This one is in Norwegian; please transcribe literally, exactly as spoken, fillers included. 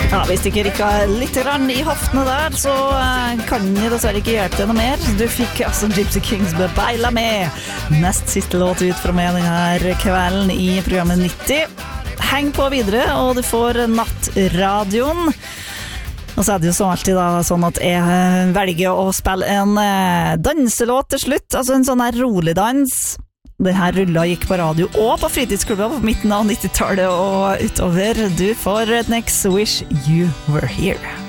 Ja, hvis du ikke rikket litt grann i hoftene der, så uh, kan jeg dessverre ikke hjelpe deg noe mer. Du fikk altså Gypsy Kings med Beila med. Nest siste låt ut fra meg denne kvelden i programmet nitti. Heng på videre, og du får nattradioen. Og så er det jo som alltid da, sånn at jeg velger å spille en uh, danselåt til slutt, altså en sånn her rolig dans. Den her rulla gikk på radio og på fritidsklubben på midten av nittitallet og utover. Du får Next Wish You Were Here.